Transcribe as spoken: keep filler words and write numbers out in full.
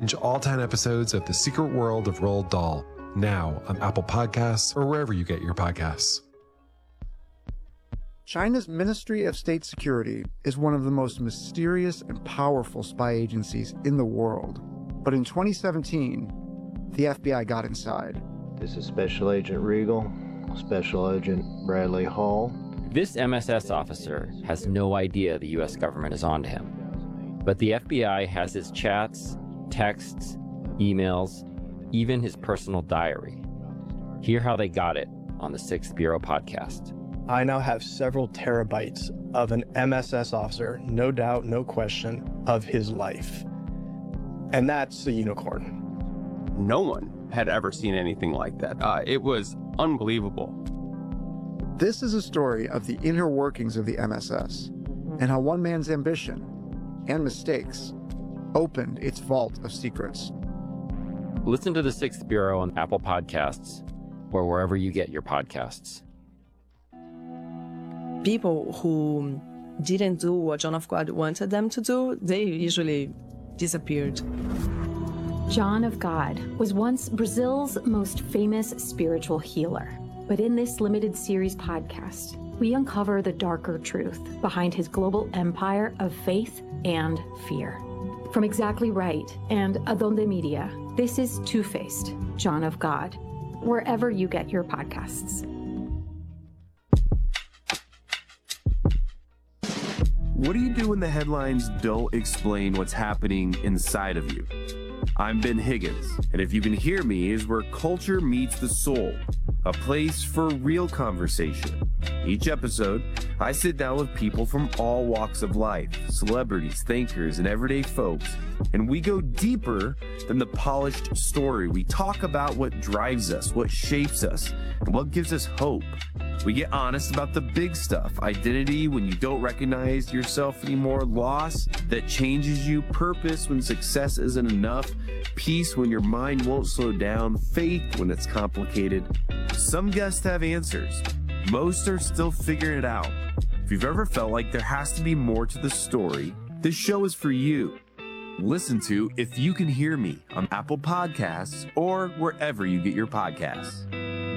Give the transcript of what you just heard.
Binge all ten episodes of The Secret World of Roald Dahl, now on Apple Podcasts or wherever you get your podcasts. China's Ministry of State Security is one of the most mysterious and powerful spy agencies in the world. But in twenty seventeen, the F B I got inside. This is Special Agent Regal, Special Agent Bradley Hall. This M S S officer has no idea the U S government is onto him. But the F B I has his chats, texts, emails, even his personal diary. Hear how they got it on the Sixth Bureau podcast. I now have several terabytes of an M S S officer, no doubt, no question, of his life. And that's a unicorn. No one had ever seen anything like that. Uh, it was unbelievable. This is a story of the inner workings of the M S S and how one man's ambition and mistakes opened its vault of secrets. Listen to the Sixth Bureau on Apple Podcasts or wherever you get your podcasts. People who didn't do what John of God wanted them to do, they usually disappeared. John of God was once Brazil's most famous spiritual healer. But in this limited series podcast, we uncover the darker truth behind his global empire of faith and fear. From Exactly Right and Adonde Media, this is Two-Faced, John of God, wherever you get your podcasts. What do you do when the headlines don't explain what's happening inside of you? I'm Ben Higgins, and if you can hear me, is where culture meets the soul, a place for real conversation. Each episode, I sit down with people from all walks of life, celebrities, thinkers, and everyday folks, and we go deeper than the polished story. We talk about what drives us, what shapes us, and what gives us hope. We get honest about the big stuff: identity when you don't recognize yourself anymore, loss that changes you, purpose when success isn't enough, peace when your mind won't slow down, faith when it's complicated. Some guests have answers. Most are still figuring it out. If you've ever felt like there has to be more to the story, this show is for you. Listen to If You Can Hear Me on Apple Podcasts or wherever you get your podcasts.